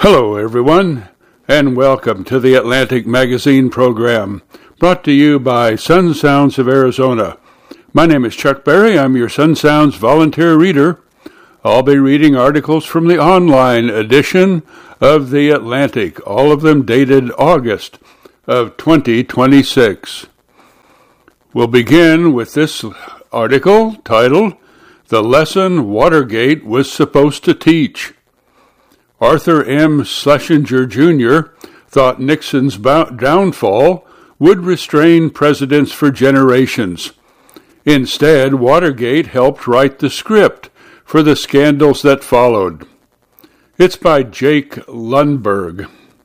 Hello, everyone, and welcome to the Atlantic Magazine program, brought to you by Sun Sounds of Arizona. My name is Chuck Berry. I'm your Sun Sounds volunteer reader. I'll be reading articles from the online edition of the Atlantic, all of them dated August of 2026. We'll begin with this article titled, "The Lesson Watergate Was Supposed to Teach." Arthur M. Schlesinger, Jr. thought Nixon's downfall would restrain presidents for generations. Instead, Watergate helped write the script for the scandals that followed. It's by Jake Lundberg.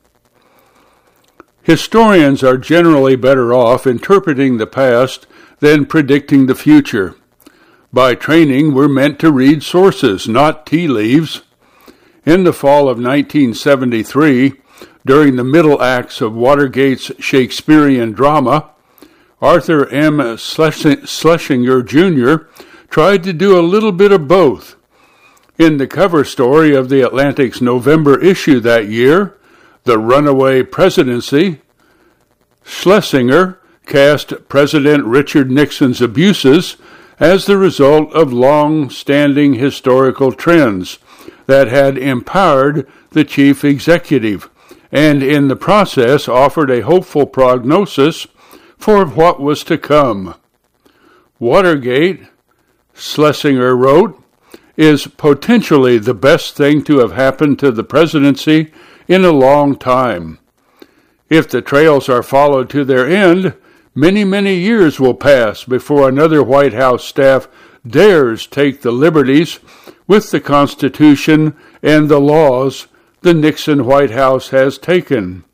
Historians are generally better off interpreting the past than predicting the future. By training, we're meant to read sources, not tea leaves. In the fall of 1973, during the middle acts of Watergate's Shakespearean drama, Arthur M. Schlesinger, Jr. tried to do a little bit of both. In the cover story of the Atlantic's November issue that year, The Runaway Presidency, Schlesinger cast President Richard Nixon's abuses as the result of long-standing historical trends that had empowered the chief executive, and in the process offered a hopeful prognosis for what was to come. Watergate, Schlesinger wrote, is potentially the best thing to have happened to the presidency in a long time. If the trails are followed to their end, many, many years will pass before another White House staff dares take the liberties with the Constitution and the laws the Nixon White House has taken.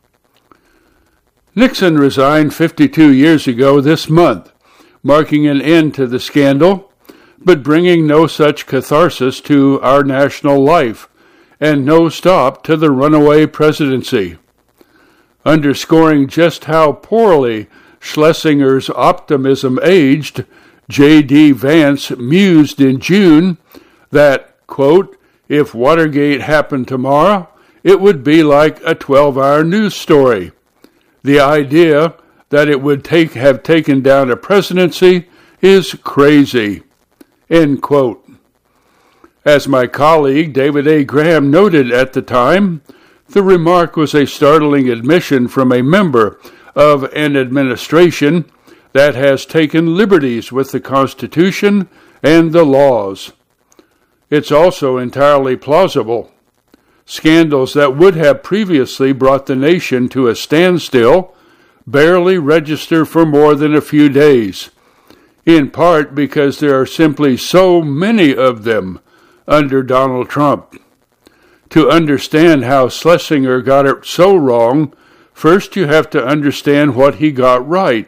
Nixon resigned 52 years ago this month, marking an end to the scandal, but bringing no such catharsis to our national life, and no stop to the runaway presidency. Underscoring just how poorly Schlesinger's optimism aged, J.D. Vance mused in June that, quote, if Watergate happened tomorrow, it would be like a 12-hour news story. The idea that it would have taken down a presidency is crazy, end quote. As my colleague David A. Graham noted at the time, the remark was a startling admission from a member of an administration that has taken liberties with the Constitution and the laws. It's also entirely plausible. Scandals that would have previously brought the nation to a standstill barely register for more than a few days, in part because there are simply so many of them under Donald Trump. To understand how Schlesinger got it so wrong, first you have to understand what he got right.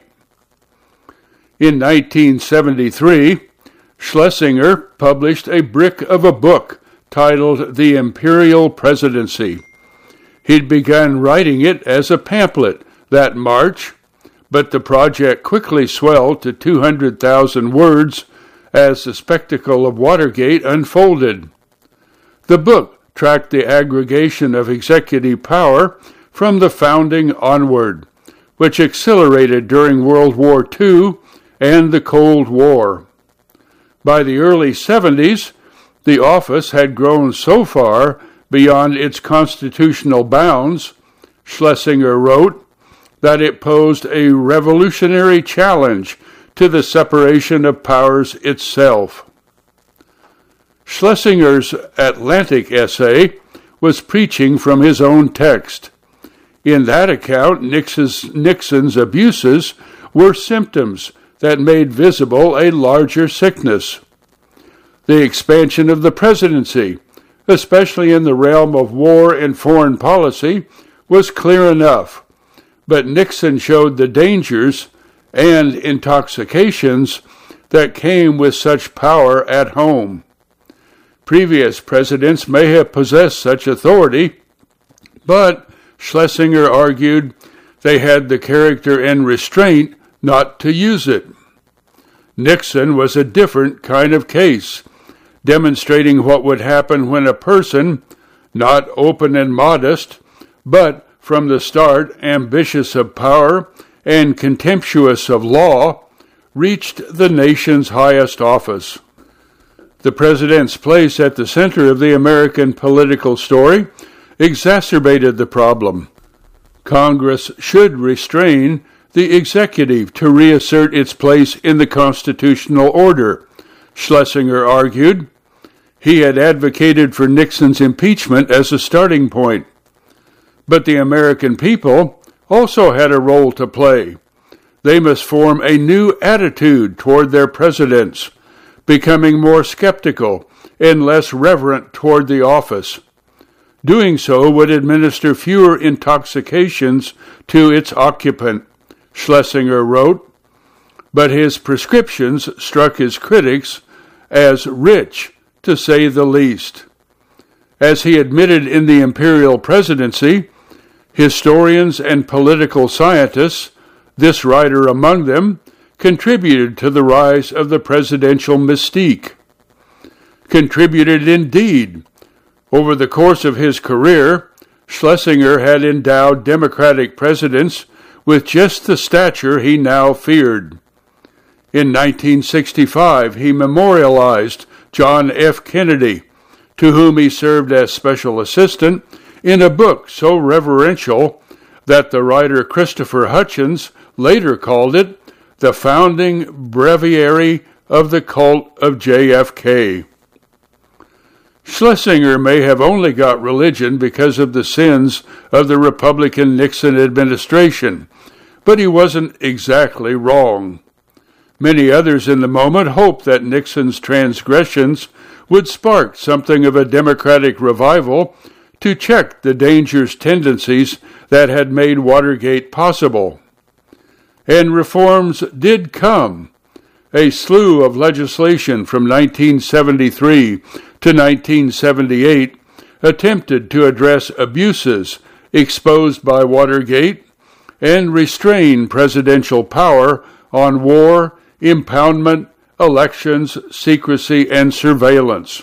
In 1973, Schlesinger published a brick of a book titled The Imperial Presidency. He'd begun writing it as a pamphlet that March, but the project quickly swelled to 200,000 words as the spectacle of Watergate unfolded. The book tracked the aggregation of executive power from the founding onward, which accelerated during World War II and the Cold War. By the early 70s, the office had grown so far beyond its constitutional bounds, Schlesinger wrote, that it posed a revolutionary challenge to the separation of powers itself. Schlesinger's Atlantic essay was preaching from his own text. In that account, Nixon's abuses were symptoms that made visible a larger sickness. The expansion of the presidency, especially in the realm of war and foreign policy, was clear enough, but Nixon showed the dangers and intoxications that came with such power at home. Previous presidents may have possessed such authority, but, Schlesinger argued, they had the character and restraint not to use it. Nixon was a different kind of case, demonstrating what would happen when a person, not open and modest, but from the start ambitious of power and contemptuous of law, reached the nation's highest office. The president's place at the center of the American political story exacerbated the problem. Congress should restrain the executive to reassert its place in the constitutional order, Schlesinger argued. He had advocated for Nixon's impeachment as a starting point. But the American people also had a role to play. They must form a new attitude toward their presidents, becoming more skeptical and less reverent toward the office. Doing so would administer fewer intoxications to its occupant, Schlesinger wrote, but his prescriptions struck his critics as rich, to say the least. As he admitted in the imperial presidency, historians and political scientists, this writer among them, contributed to the rise of the presidential mystique. Contributed indeed. Over the course of his career, Schlesinger had endowed Democratic presidents with just the stature he now feared. In 1965, he memorialized John F. Kennedy, to whom he served as special assistant, in a book so reverential that the writer Christopher Hitchens later called it the founding breviary of the cult of JFK. Schlesinger may have only got religion because of the sins of the Republican Nixon administration, but he wasn't exactly wrong. Many others in the moment hoped that Nixon's transgressions would spark something of a democratic revival to check the dangerous tendencies that had made Watergate possible. And reforms did come. A slew of legislation from 1973 to 1978 attempted to address abuses exposed by Watergate and restrain presidential power on war, impoundment, elections, secrecy, and surveillance.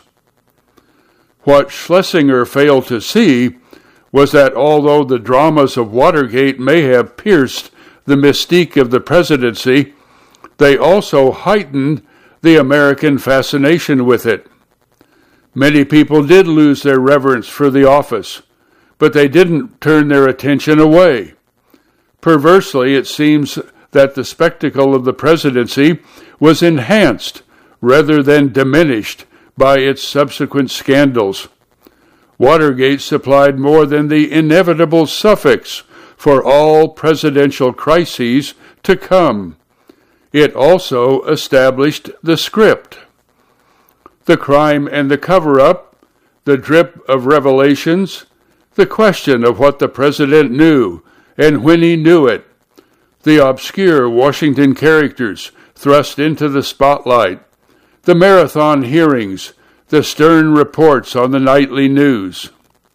What Schlesinger failed to see was that although the dramas of Watergate may have pierced the mystique of the presidency, they also heightened the American fascination with it. Many people did lose their reverence for the office, but they didn't turn their attention away. Perversely, it seems that the spectacle of the presidency was enhanced rather than diminished by its subsequent scandals. Watergate supplied more than the inevitable suffix for all presidential crises to come. It also established the script. The crime and the cover-up, the drip of revelations, the question of what the president knew and when he knew it, the obscure Washington characters thrust into the spotlight, the marathon hearings, the stern reports on the nightly news.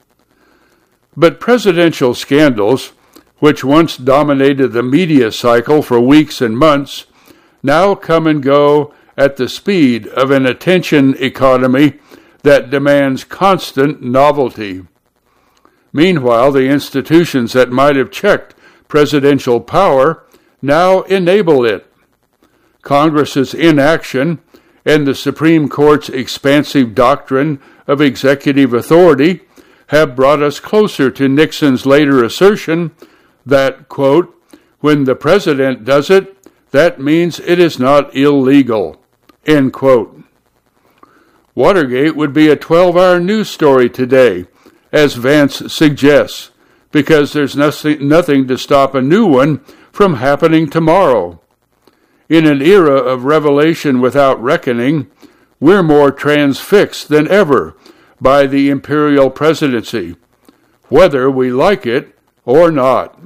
But presidential scandals, which once dominated the media cycle for weeks and months, now come and go at the speed of an attention economy that demands constant novelty. Meanwhile, the institutions that might have checked presidential power now enable it. Congress's inaction and the Supreme Court's expansive doctrine of executive authority have brought us closer to Nixon's later assertion that, quote, when the president does it, that means it is not illegal, end quote. Watergate would be a 12-hour news story today, as Vance suggests, because there's nothing to stop a new one from happening tomorrow. In an era of revelation without reckoning, we're more transfixed than ever by the imperial presidency, whether we like it or not.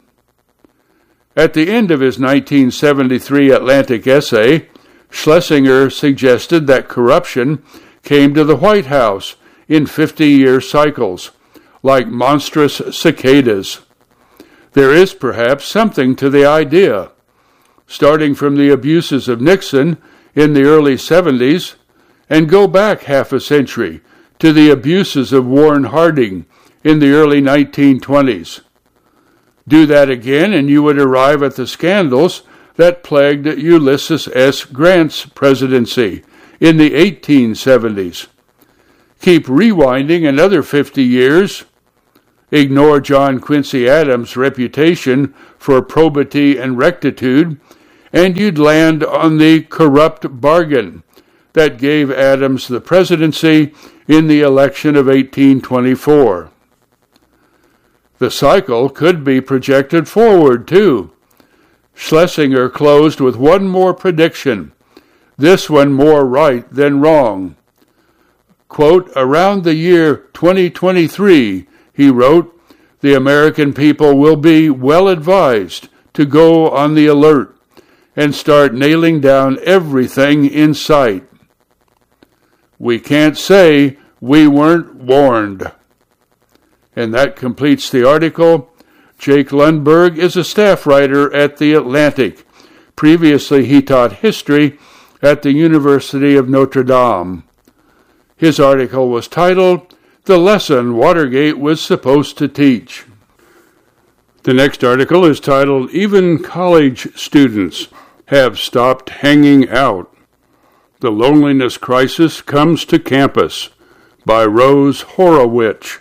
At the end of his 1973 Atlantic essay, Schlesinger suggested that corruption came to the White House in 50-year cycles, like monstrous cicadas. There is perhaps something to the idea. Starting from the abuses of Nixon in the early 70s, and go back half a century to the abuses of Warren Harding in the early 1920s. Do that again, and you would arrive at the scandals that plagued Ulysses S. Grant's presidency in the 1870s. Keep rewinding another 50 years. Ignore John Quincy Adams' reputation for probity and rectitude, and you'd land on the corrupt bargain that gave Adams the presidency in the election of 1824. The cycle could be projected forward, too. Schlesinger closed with one more prediction, this one more right than wrong. Quote, around the year 2023, he wrote, the American people will be well advised to go on the alert and start nailing down everything in sight. We can't say we weren't warned. And that completes the article. Jake Lundberg is a staff writer at The Atlantic. Previously, he taught history at the University of Notre Dame. His article was titled, The Lesson Watergate Was Supposed to Teach. The next article is titled, Even College Students Have Stopped Hanging Out. The Loneliness Crisis Comes to Campus, by Rose Horowitz.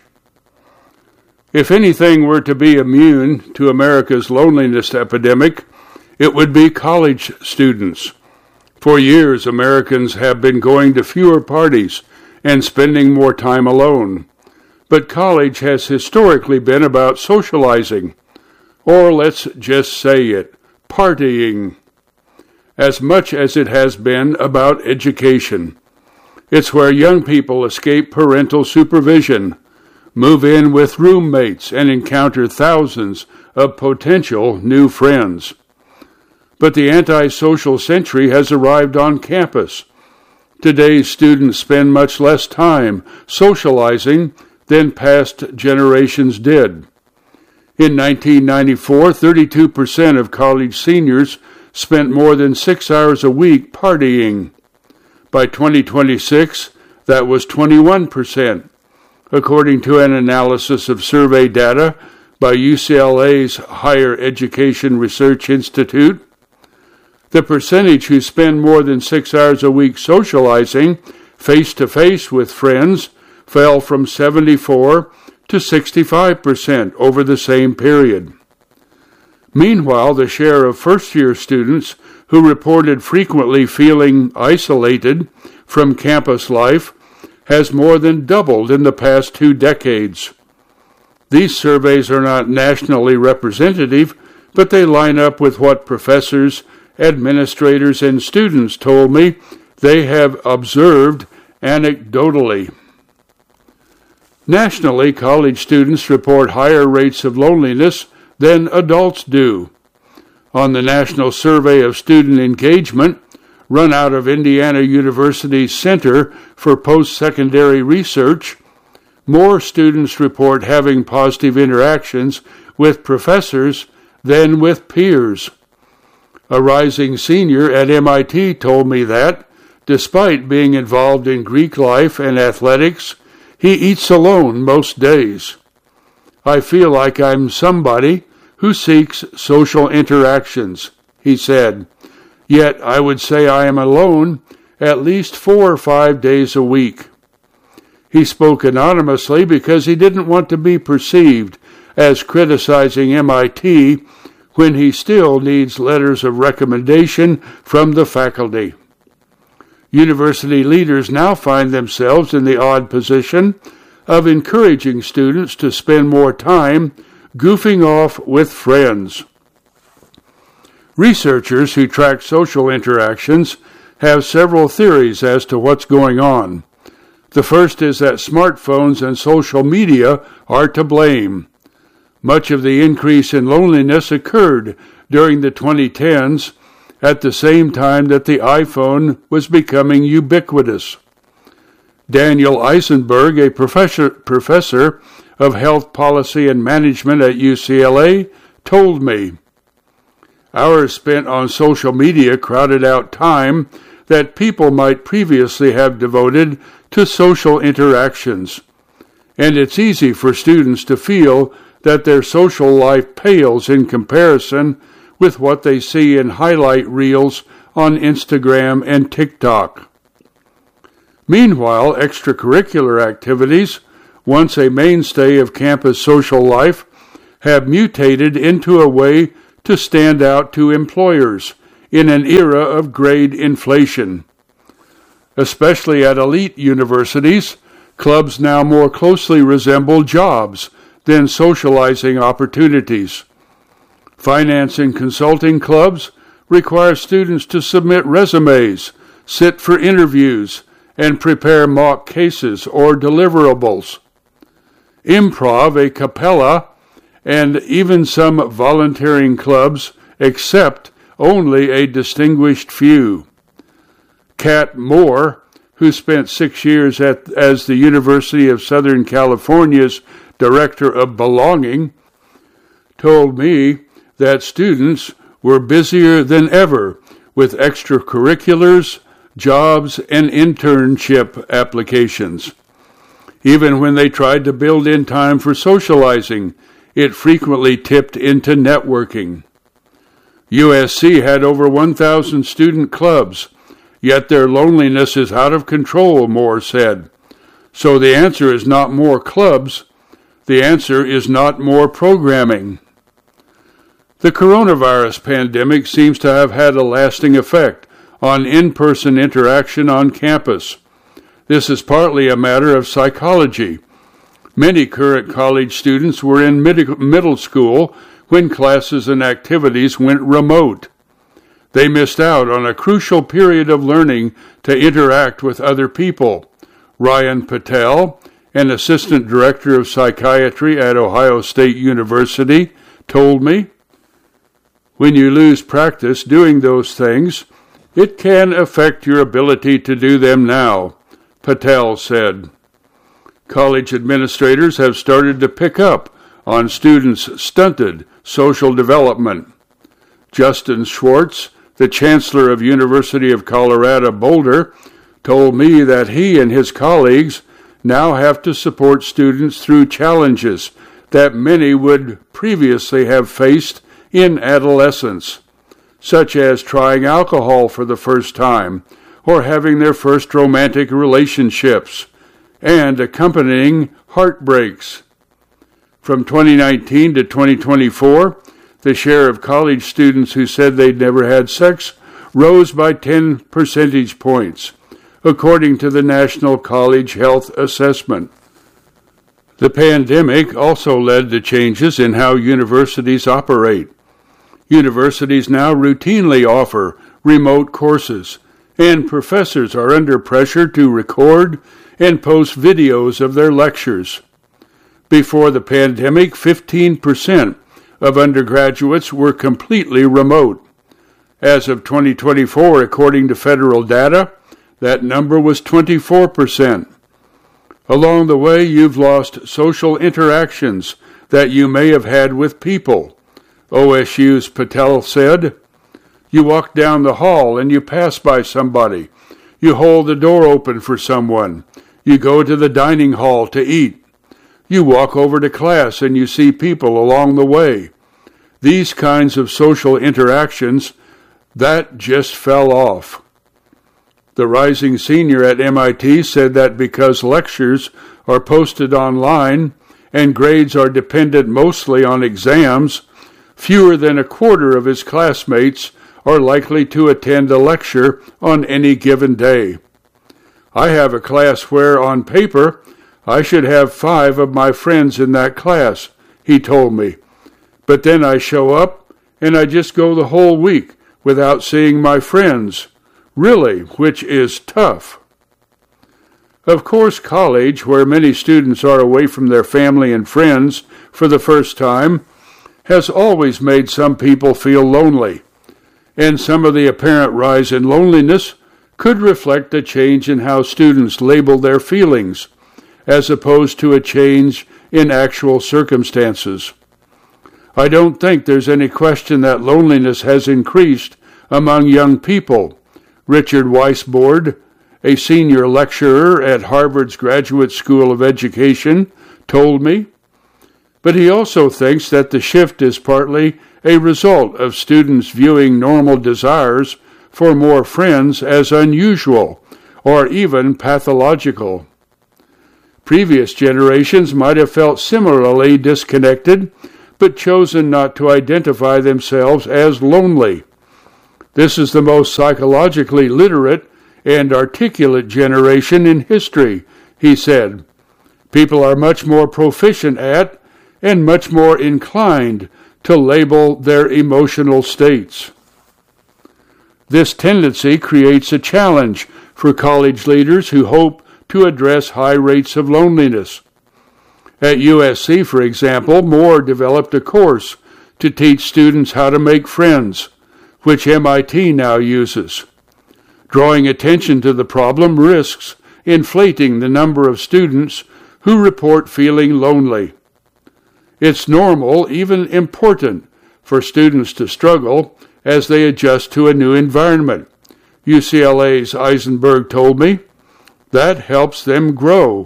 If anything were to be immune to America's loneliness epidemic, it would be college students. For years, Americans have been going to fewer parties and spending more time alone. But college has historically been about socializing, or let's just say it, partying, as much as it has been about education. It's where young people escape parental supervision, move in with roommates, and encounter thousands of potential new friends. But the antisocial century has arrived on campus. Today's students spend much less time socializing than past generations did. In 1994, 32% of college seniors spent more than 6 hours a week partying. By 2026, that was 21%. According to an analysis of survey data by UCLA's Higher Education Research Institute, the percentage who spend more than 6 hours a week socializing face-to-face with friends fell from 74 to 65% over the same period. Meanwhile, the share of first-year students who reported frequently feeling isolated from campus life has more than doubled in the past 2 decades. These surveys are not nationally representative, but they line up with what professors, administrators, and students told me they have observed anecdotally. Nationally, college students report higher rates of loneliness than adults do. On the National Survey of Student Engagement, run out of Indiana University's Center for Post-Secondary Research, more students report having positive interactions with professors than with peers. A rising senior at MIT told me that, despite being involved in Greek life and athletics, he eats alone most days. I feel like I'm somebody who seeks social interactions, he said. Yet I would say I am alone at least 4 or 5 days a week. He spoke anonymously because he didn't want to be perceived as criticizing MIT when he still needs letters of recommendation from the faculty. University leaders now find themselves in the odd position of encouraging students to spend more time goofing off with friends. Researchers who track social interactions have several theories as to what's going on. The first is that smartphones and social media are to blame. Much of the increase in loneliness occurred during the 2010s, at the same time that the iPhone was becoming ubiquitous. Daniel Eisenberg, a professor of health policy and management at UCLA, told me, hours spent on social media crowded out time that people might previously have devoted to social interactions. And it's easy for students to feel that their social life pales in comparison with what they see in highlight reels on Instagram and TikTok. Meanwhile, extracurricular activities, once a mainstay of campus social life, have mutated into a way to stand out to employers in an era of grade inflation. Especially at elite universities, clubs now more closely resemble jobs than socializing opportunities. Finance and consulting clubs require students to submit resumes, sit for interviews, and prepare mock cases or deliverables. Improv, a cappella, and even some volunteering clubs accept only a distinguished few. Kat Moore, who spent 6 years as the University of Southern California's Director of Belonging, told me that students were busier than ever with extracurriculars, jobs, and internship applications. Even when they tried to build in time for socializing, it frequently tipped into networking. USC had over 1,000 student clubs, yet their loneliness is out of control, Moore said. So the answer is not more clubs. The answer is not more programming. The coronavirus pandemic seems to have had a lasting effect on in-person interaction on campus. This is partly a matter of psychology. Many current college students were in middle school when classes and activities went remote. They missed out on a crucial period of learning to interact with other people. Ryan Patel, an assistant director of psychiatry at Ohio State University, told me, "When you lose practice doing those things, it can affect your ability to do them now," Patel said. College administrators have started to pick up on students' stunted social development. Justin Schwartz, the chancellor of University of Colorado Boulder, told me that he and his colleagues now have to support students through challenges that many would previously have faced in adolescence, such as trying alcohol for the first time or having their first romantic relationships, and accompanying heartbreaks. From 2019 to 2024, the share of college students who said they'd never had sex rose by 10 percentage points, according to the National College Health Assessment. The pandemic also led to changes in how universities operate. Universities now routinely offer remote courses, and professors are under pressure to record and post videos of their lectures. Before the pandemic, 15% of undergraduates were completely remote. As of 2024, according to federal data, that number was 24%. Along the way, you've lost social interactions that you may have had with people, OSU's Patel said. You walk down the hall and you pass by somebody. You hold the door open for someone. You go to the dining hall to eat. You walk over to class and you see people along the way. These kinds of social interactions, that just fell off. The rising senior at MIT said that because lectures are posted online and grades are dependent mostly on exams, fewer than a quarter of his classmates are likely to attend a lecture on any given day. I have a class where, on paper, I should have 5 of my friends in that class, he told me. But then I show up and I just go the whole week without seeing my friends. Really, which is tough. Of course, college, where many students are away from their family and friends for the first time, has always made some people feel lonely, and some of the apparent rise in loneliness could reflect a change in how students label their feelings, as opposed to a change in actual circumstances. I don't think there's any question that loneliness has increased among young people, Richard Weisbord, a senior lecturer at Harvard's Graduate School of Education, told me. But he also thinks that the shift is partly a result of students viewing normal desires for more friends as unusual or even pathological. Previous generations might have felt similarly disconnected, but chosen not to identify themselves as lonely. This is the most psychologically literate and articulate generation in history, he said. People are much more proficient at and much more inclined to label their emotional states. This tendency creates a challenge for college leaders who hope to address high rates of loneliness. At USC, for example, Moore developed a course to teach students how to make friends, which MIT now uses. Drawing attention to the problem risks inflating the number of students who report feeling lonely. It's normal, even important, for students to struggle as they adjust to a new environment. UCLA's Eisenberg told me. That helps them grow.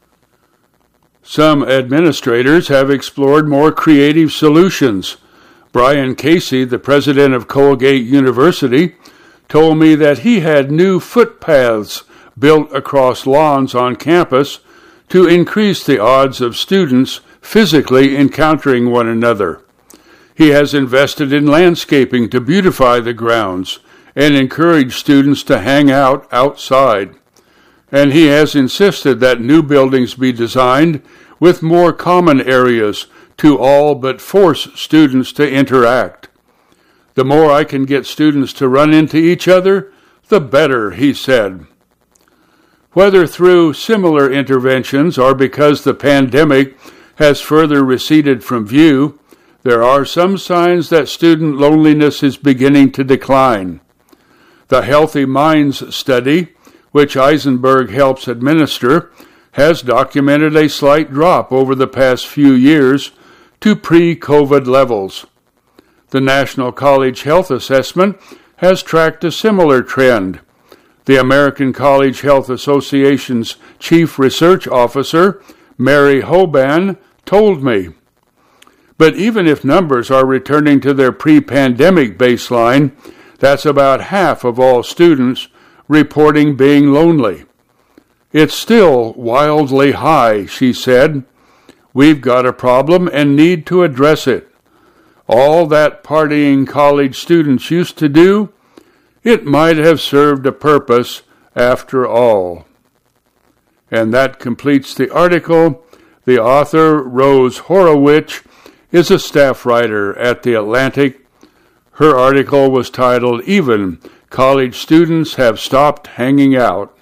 Some administrators have explored more creative solutions. Brian Casey, the president of Colgate University, told me that he had new footpaths built across lawns on campus to increase the odds of students physically encountering one another. He has invested in landscaping to beautify the grounds and encourage students to hang out outside. And he has insisted that new buildings be designed with more common areas to all but force students to interact. The more I can get students to run into each other, the better, he said. Whether through similar interventions or because the pandemic has further receded from view, there are some signs that student loneliness is beginning to decline. The Healthy Minds study, which Eisenberg helps administer, has documented a slight drop over the past few years to pre-COVID levels. The National College Health Assessment has tracked a similar trend. The American College Health Association's Chief Research Officer, Mary Hoban, told me. But even if numbers are returning to their pre-pandemic baseline, that's about half of all students reporting being lonely. It's still wildly high, she said. We've got a problem and need to address it. All that partying college students used to do, it might have served a purpose after all. And that completes the article. The author, Rose Horowitz, is a staff writer at The Atlantic. Her article was titled, Even College Students Have Stopped Hanging Out.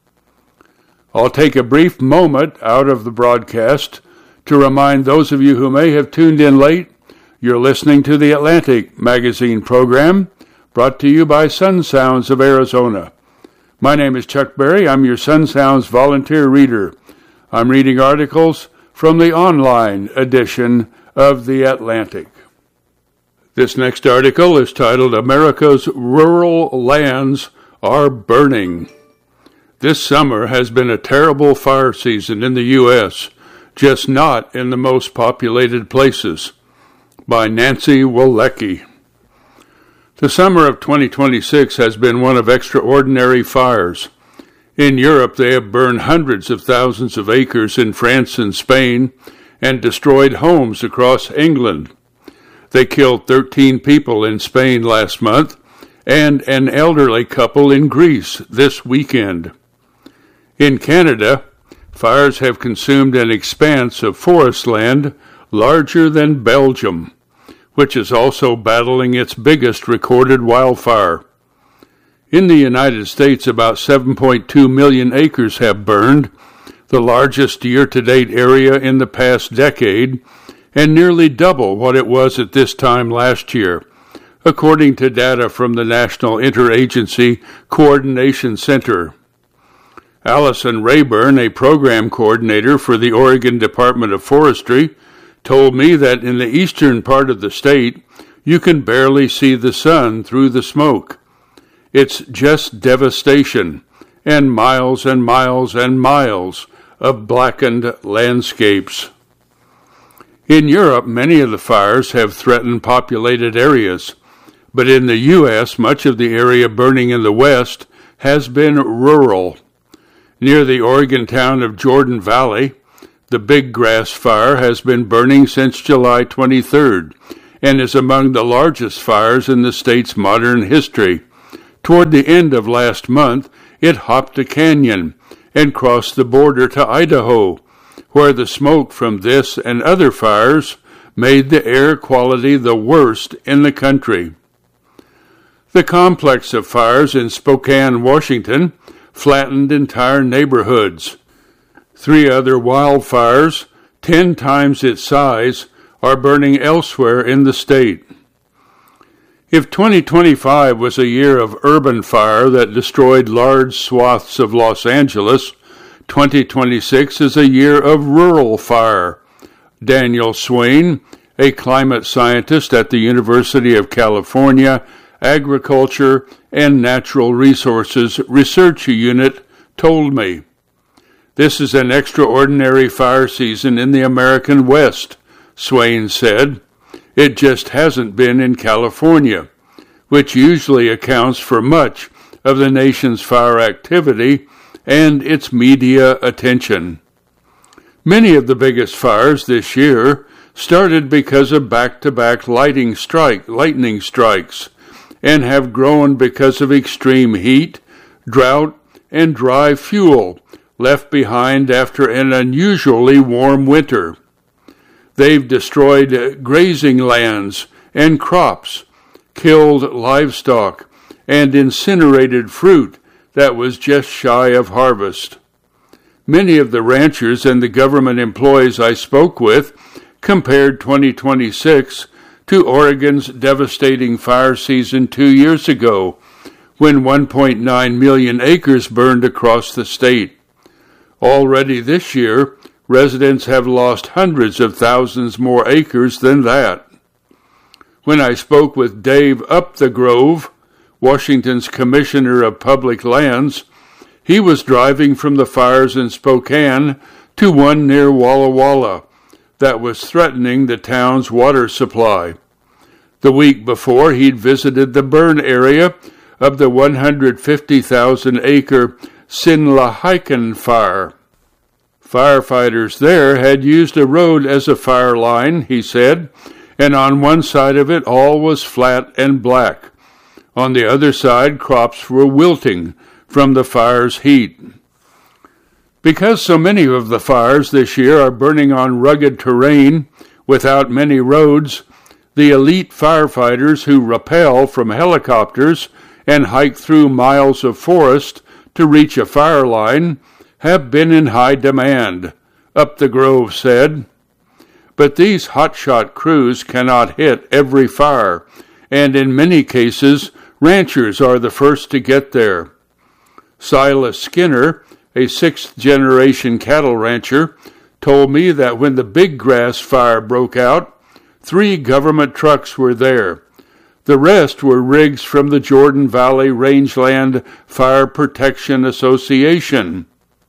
I'll take a brief moment out of the broadcast to remind those of you who may have tuned in late, you're listening to the Atlantic magazine program, brought to you by Sun Sounds of Arizona. My name is Chuck Berry. I'm your Sun Sounds volunteer reader. I'm reading articles from the online edition of the Atlantic. This next article is titled, America's Rural Lands Are Burning. This summer has been a terrible fire season in the U.S., just not in the most populated places. By Nancy Wolecki. The summer of 2026 has been one of extraordinary fires. In Europe, they have burned hundreds of thousands of acres in France and Spain and destroyed homes across England. They killed 13 people in Spain last month and an elderly couple in Greece this weekend. In Canada, fires have consumed an expanse of forest land larger than Belgium, which is also battling its biggest recorded wildfire. In the United States, about 7.2 million acres have burned, the largest year-to-date area in the past decade, and nearly double what it was at this time last year, according to data from the National Interagency Coordination Center. Allison Rayburn, a program coordinator for the Oregon Department of Forestry, told me that in the eastern part of the state, you can barely see the sun through the smoke. It's just devastation, and miles and miles and miles of blackened landscapes. In Europe, many of the fires have threatened populated areas, but in the U.S., much of the area burning in the west has been rural. Near the Oregon town of Jordan Valley, the Big Grass Fire has been burning since July 23rd and is among the largest fires in the state's modern history. Toward the end of last month, it hopped a canyon and crossed the border to Idaho, where the smoke from this and other fires made the air quality the worst in the country. The complex of fires in Spokane, Washington, flattened entire neighborhoods. 3 other wildfires, 10 times its size, are burning elsewhere in the state. If 2025 was a year of urban fire that destroyed large swaths of Los Angeles, 2026 is a year of rural fire. Daniel Swain, a climate scientist at the University of California Agriculture and Natural Resources Research Unit, told me, "This is an extraordinary fire season in the American West," Swain said. "It just hasn't been in California, which usually accounts for much of the nation's fire activity and its media attention." Many of the biggest fires this year started because of back-to-back lightning strikes, and have grown because of extreme heat, drought, and dry fuel left behind after an unusually warm winter. They've destroyed grazing lands and crops, killed livestock, and incinerated fruit that was just shy of harvest. Many of the ranchers and the government employees I spoke with compared 2026 to Oregon's devastating fire season 2 years ago, when 1.9 million acres burned across the state. Already this year, residents have lost hundreds of thousands more acres than that. When I spoke with Dave Upthegrove, Washington's Commissioner of Public Lands, he was driving from the fires in Spokane to one near Walla Walla that was threatening the town's water supply. The week before, he'd visited the burn area of the 150,000-acre Sinlahiken fire. Firefighters there had used a road as a fire line, he said, and on one side of it all was flat and black. On the other side, crops were wilting from the fire's heat. Because so many of the fires this year are burning on rugged terrain without many roads, the elite firefighters who rappel from helicopters and hike through miles of forest to reach a fire line have been in high demand, Upthegrove said. But these hotshot crews cannot hit every fire, and in many cases, ranchers are the first to get there. Silas Skinner, a 6th-generation cattle rancher, told me that when the Big Grass Fire broke out, 3 government trucks were there. The rest were rigs from the Jordan Valley Rangeland Fire Protection Association.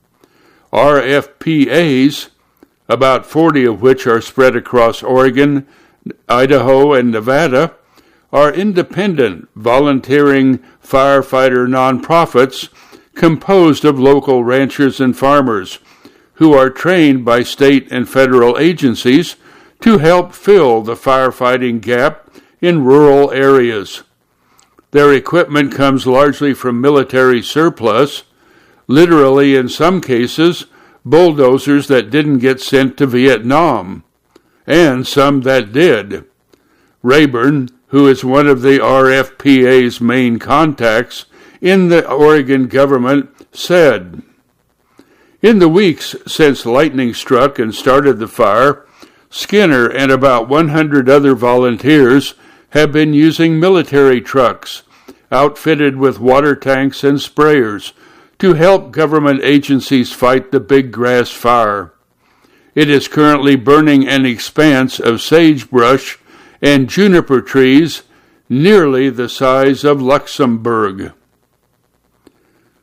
RFPAs, about 40 of which are spread across Oregon, Idaho, and Nevada, are independent, volunteering firefighter nonprofits composed of local ranchers and farmers who are trained by state and federal agencies to help fill the firefighting gap in rural areas. Their equipment comes largely from military surplus, literally in some cases bulldozers that didn't get sent to Vietnam, and some that did. Rayburn, who is one of the RFPA's main contacts in the Oregon government, said, "In the weeks since lightning struck and started the fire, Skinner and about 100 other volunteers have been using military trucks, outfitted with water tanks and sprayers, to help government agencies fight the Big Grass Fire. It is currently burning an expanse of sagebrush and juniper trees nearly the size of Luxembourg."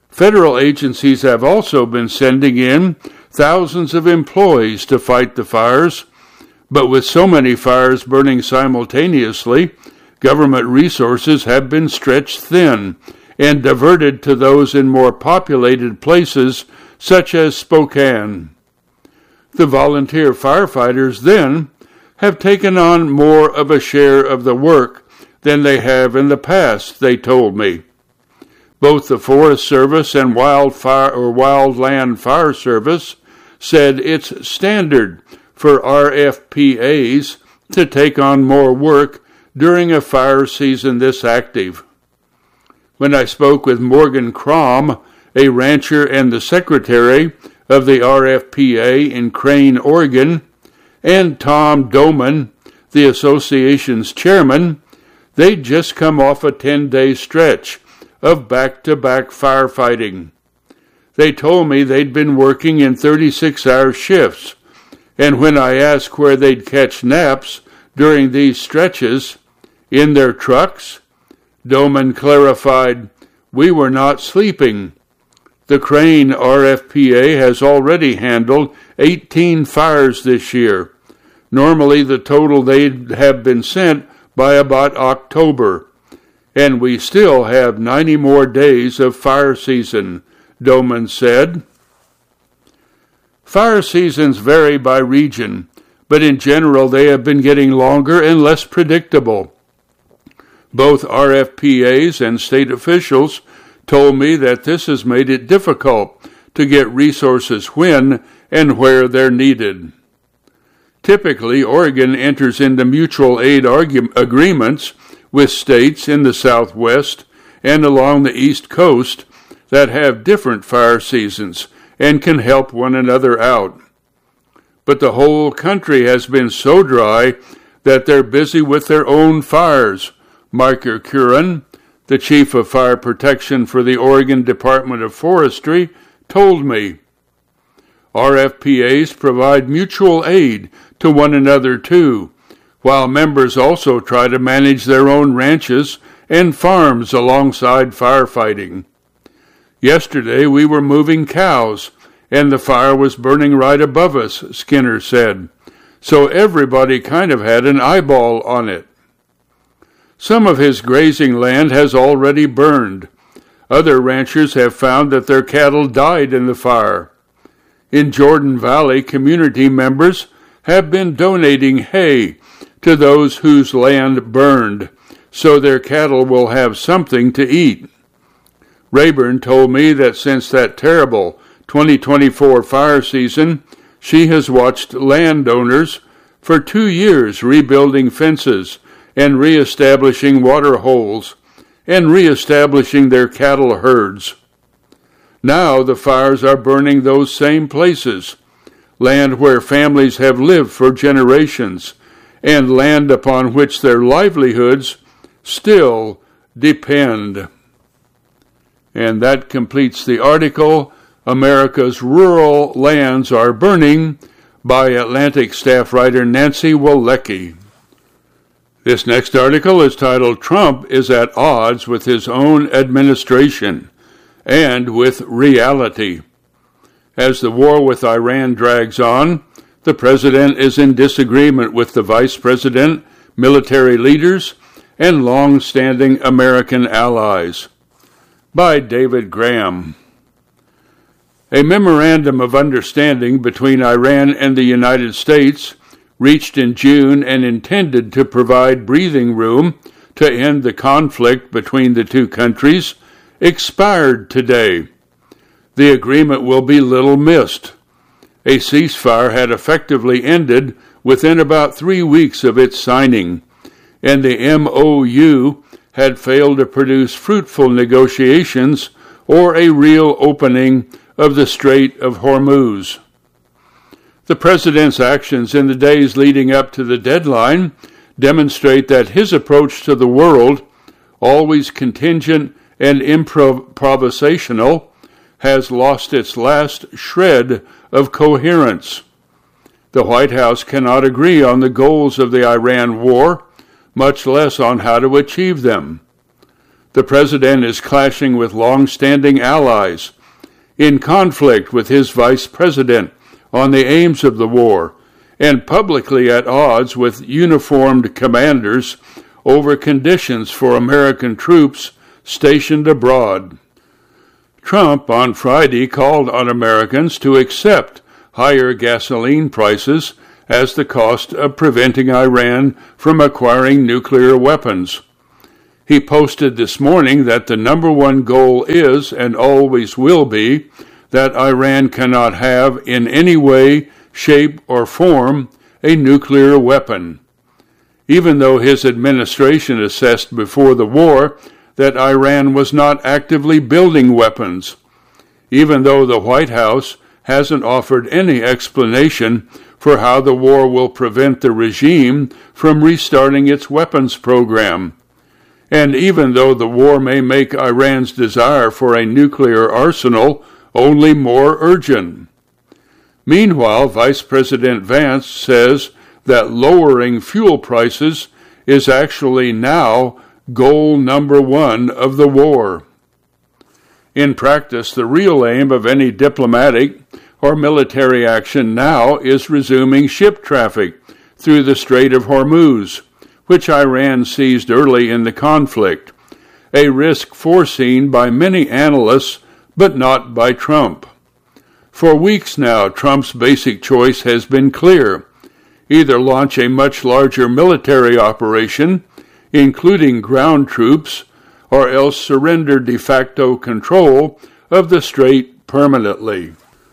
Federal agencies have also been sending in thousands of employees to fight the fires, but with so many fires burning simultaneously, government resources have been stretched thin and diverted to those in more populated places such as Spokane. The volunteer firefighters then have taken on more of a share of the work than they have in the past, they told me. Both the Forest Service and Wildland Fire Service said it's standard for RFPAs to take on more work during a fire season this active. When I spoke with Morgan Crom, a rancher and the secretary of the RFPA in Crane, Oregon, and Tom Doman, the association's chairman, they'd just come off a 10-day stretch of back-to-back firefighting. They told me they'd been working in 36-hour shifts, and when I asked where they'd catch naps during these stretches, in their trucks, Doman clarified, "We were not sleeping. The Crane RFPA has already handled 18 fires this year. Normally the total they'd have been sent by about October, and we still have 90 more days of fire season," Doman said. Fire seasons vary by region, but in general they have been getting longer and less predictable. Both RFPAs and state officials told me that this has made it difficult to get resources when and where they're needed. Typically, Oregon enters into mutual aid agreements with states in the Southwest and along the East Coast that have different fire seasons and can help one another out. But the whole country has been so dry that they're busy with their own fires, Micah Curran, the chief of fire protection for the Oregon Department of Forestry, told me. RFPAs provide mutual aid to one another too, while members also try to manage their own ranches and farms alongside firefighting. Yesterday we were moving cows, and the fire was burning right above us, Skinner said, so everybody kind of had an eyeball on it. Some of his grazing land has already burned. Other ranchers have found that their cattle died in the fire. In Jordan Valley, community members have been donating hay to those whose land burned, so their cattle will have something to eat. Rayburn told me that since that terrible 2024 fire season, she has watched landowners for 2 years rebuilding fences and reestablishing water holes and reestablishing their cattle herds. Now the fires are burning those same places, land where families have lived for generations, and land upon which their livelihoods still depend. And that completes the article, America's Rural Lands Are Burning, by Atlantic staff writer Nancy Walecki. This next article is titled, Trump is at odds with his own administration and with reality. As the war with Iran drags on, the president is in disagreement with the vice president, military leaders, and long-standing American allies. By David Graham. A memorandum of understanding between Iran and the United States, reached in June and intended to provide breathing room to end the conflict between the two countries, expired today. The agreement will be little missed. A ceasefire had effectively ended within about 3 weeks of its signing, and the MOU had failed to produce fruitful negotiations or a real opening of the Strait of Hormuz. The president's actions in the days leading up to the deadline demonstrate that his approach to the world, always contingent and improvisational, has lost its last shred of coherence. The White House cannot agree on the goals of the Iran war, much less on how to achieve them. The president is clashing with long-standing allies, in conflict with his vice president on the aims of the war, and publicly at odds with uniformed commanders over conditions for American troops stationed abroad. Trump on Friday called on Americans to accept higher gasoline prices as the cost of preventing Iran from acquiring nuclear weapons. He posted this morning that the number one goal is, and always will be, that Iran cannot have in any way, shape, or form a nuclear weapon. Even though his administration assessed before the war that Iran was not actively building weapons, even though the White House hasn't offered any explanation for how the war will prevent the regime from restarting its weapons program, and even though the war may make Iran's desire for a nuclear arsenal only more urgent. Meanwhile, Vice President Vance says that lowering fuel prices is actually now goal number one of the war. In practice, the real aim of any diplomatic or military action now is resuming ship traffic through the Strait of Hormuz, which Iran seized early in the conflict, a risk foreseen by many analysts but not by Trump. For weeks now, Trump's basic choice has been clear: either launch a much larger military operation, including ground troops, or else surrender de facto control of the strait permanently.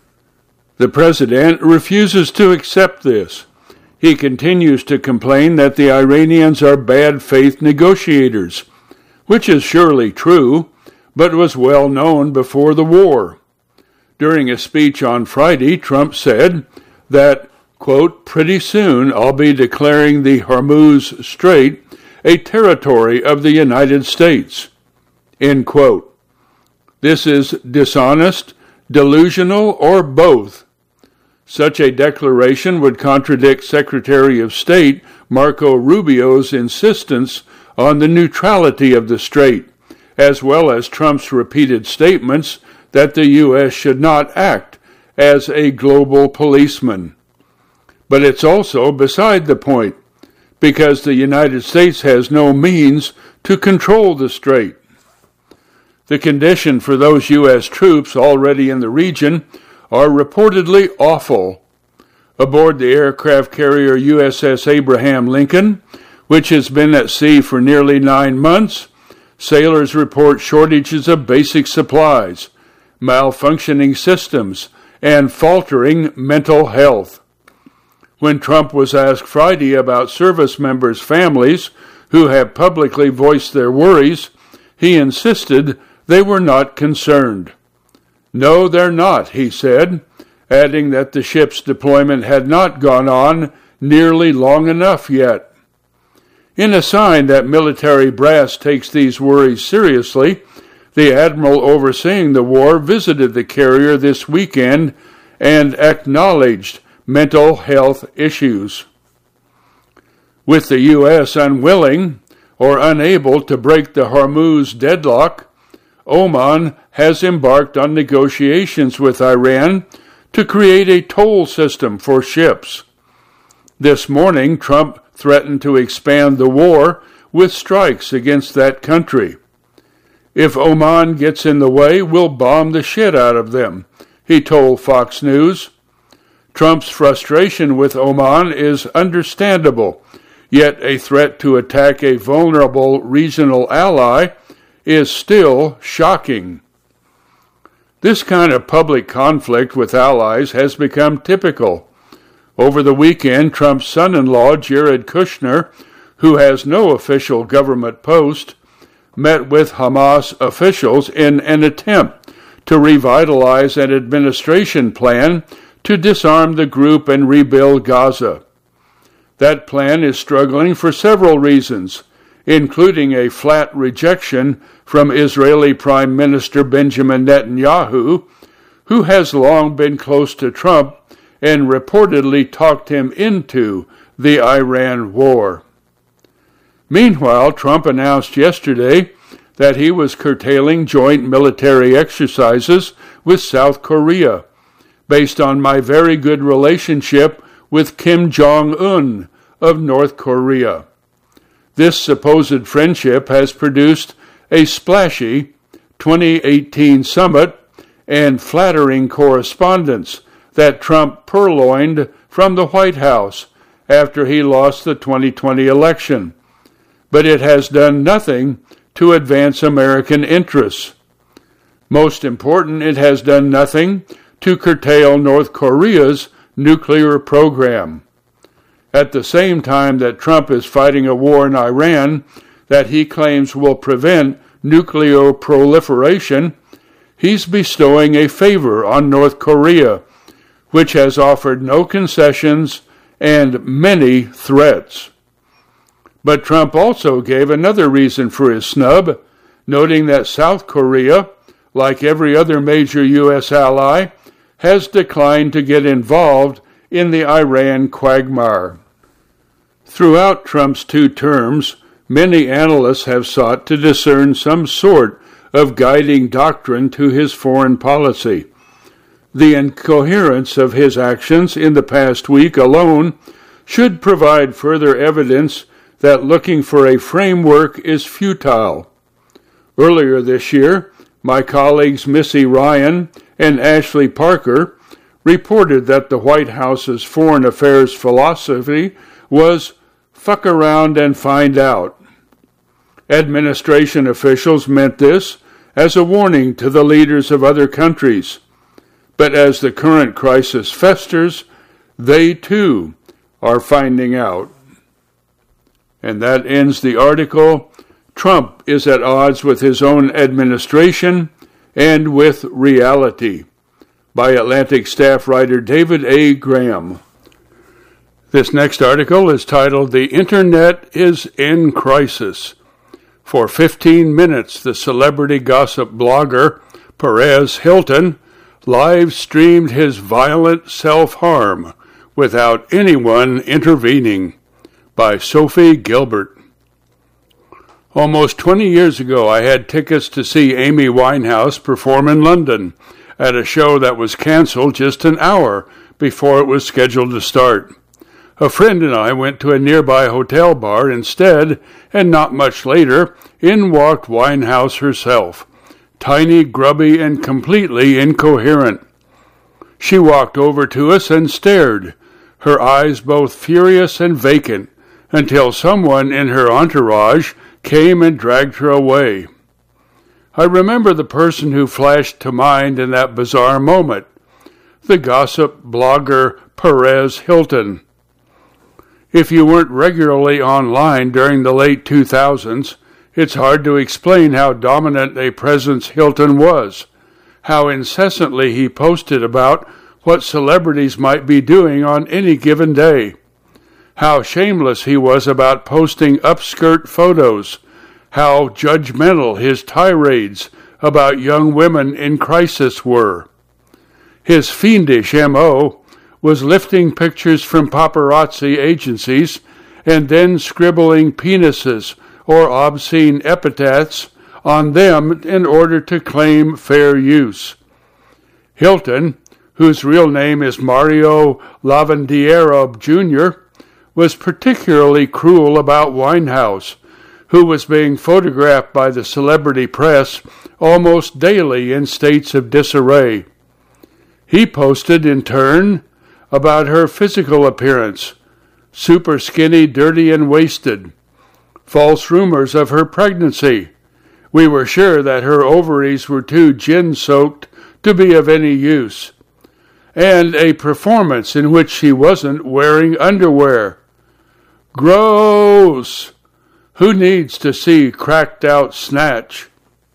The president refuses to accept this. He continues to complain that the Iranians are bad faith negotiators, which is surely true, but was well known before the war. During a speech on Friday, Trump said that, quote, "pretty soon I'll be declaring the Hormuz Strait a territory of the United States," end quote. This is dishonest, delusional, or both. Such a declaration would contradict Secretary of State Marco Rubio's insistence on the neutrality of the strait, as well as Trump's repeated statements that the U.S. should not act as a global policeman. But it's also beside the point, because the United States has no means to control the strait. The condition for those U.S. troops already in the region are reportedly awful. Aboard the aircraft carrier USS Abraham Lincoln, which has been at sea for nearly 9 months, sailors report shortages of basic supplies, malfunctioning systems, and faltering mental health. When Trump was asked Friday about service members' families who have publicly voiced their worries, he insisted they were not concerned. "No, they're not," he said, adding that the ship's deployment had not gone on nearly long enough yet. In a sign that military brass takes these worries seriously, the admiral overseeing the war visited the carrier this weekend and acknowledged mental health issues. With the U.S. unwilling or unable to break the Hormuz deadlock, Oman has embarked on negotiations with Iran to create a toll system for ships. This morning, Trump threatened to expand the war with strikes against that country. "If Oman gets in the way, we'll bomb the shit out of them," he told Fox News. Trump's frustration with Oman is understandable, yet a threat to attack a vulnerable regional ally is still shocking. This kind of public conflict with allies has become typical. Over the weekend, Trump's son-in-law, Jared Kushner, who has no official government post, met with Hamas officials in an attempt to revitalize an administration plan to disarm the group and rebuild Gaza. That plan is struggling for several reasons, including a flat rejection from Israeli Prime Minister Benjamin Netanyahu, who has long been close to Trump and reportedly talked him into the Iran war. Meanwhile, Trump announced yesterday that he was curtailing joint military exercises with South Korea, based on my very good relationship with Kim Jong-un of North Korea. This supposed friendship has produced a splashy 2018 summit and flattering correspondence that Trump purloined from the White House after he lost the 2020 election. But it has done nothing to advance American interests. Most important, it has done nothing to curtail North Korea's nuclear program. At the same time that Trump is fighting a war in Iran that he claims will prevent nuclear proliferation, he's bestowing a favor on North Korea, which has offered no concessions and many threats. But Trump also gave another reason for his snub, noting that South Korea, like every other major U.S. ally, has declined to get involved in the Iran quagmire. Throughout Trump's 2 terms, many analysts have sought to discern some sort of guiding doctrine to his foreign policy. The incoherence of his actions in the past week alone should provide further evidence that looking for a framework is futile. Earlier this year, my colleagues Missy Ryan and Ashley Parker reported that the White House's foreign affairs philosophy was fuck around and find out. Administration officials meant this as a warning to the leaders of other countries. But as the current crisis festers, they too are finding out. And that ends the article. Trump is at odds with his own administration and with reality, by Atlantic staff writer David A. Graham. This next article is titled, "The Internet is in Crisis." For 15 minutes, the celebrity gossip blogger Perez Hilton live streamed his violent self-harm without anyone intervening, by Sophie Gilbert. Almost 20 years ago, I had tickets to see Amy Winehouse perform in London at a show that was canceled just an hour before it was scheduled to start. A friend and I went to a nearby hotel bar instead, and not much later, in walked Winehouse herself, tiny, grubby, and completely incoherent. She walked over to us and stared, her eyes both furious and vacant, until someone in her entourage came and dragged her away. I remember the person who flashed to mind in that bizarre moment, the gossip blogger Perez Hilton. If you weren't regularly online during the late 2000s, it's hard to explain how dominant a presence Hilton was, how incessantly he posted about what celebrities might be doing on any given day, how shameless he was about posting upskirt photos, how judgmental his tirades about young women in crisis were. His fiendish M.O. was lifting pictures from paparazzi agencies and then scribbling penises or obscene epithets on them in order to claim fair use. Hilton, whose real name is Mario Lavandiero Jr., was particularly cruel about Winehouse, who was being photographed by the celebrity press almost daily in states of disarray. He posted, in turn, about her physical appearance, super skinny, dirty, and wasted, false rumors of her pregnancy. We were sure that her ovaries were too gin-soaked to be of any use, and a performance in which she wasn't wearing underwear. Gross! Who needs to see cracked-out snatch?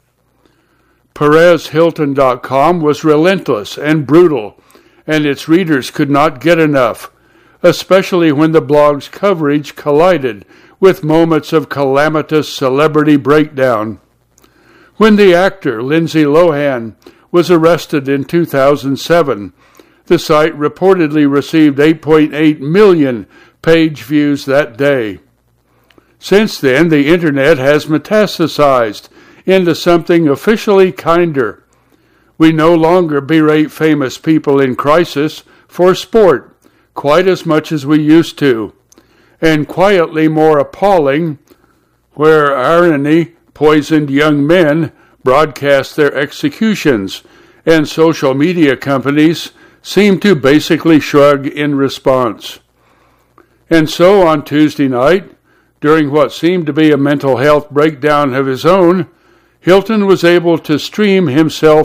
PerezHilton.com was relentless and brutal, and its readers could not get enough, especially when the blog's coverage collided with moments of calamitous celebrity breakdown. When the actor Lindsay Lohan was arrested in 2007, the site reportedly received 8.8 million page views that day. Since then, the Internet has metastasized into something officially kinder. We no longer berate famous people in crisis for sport quite as much as we used to, and quietly more appalling, where irony poisoned young men broadcast their executions, and social media companies seem to basically shrug in response. And so on Tuesday night, during what seemed to be a mental health breakdown of his own, Hilton was able to stream himself